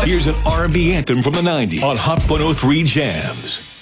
Here's an R&B anthem from the 90s on Hot 103 Jams.